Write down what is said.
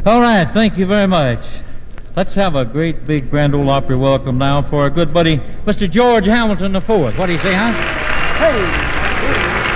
All right, thank you very much. Let's have a great big Grand Ole Opry welcome now for our good buddy, Mr. George Hamilton IV. What do you say, huh? Hey!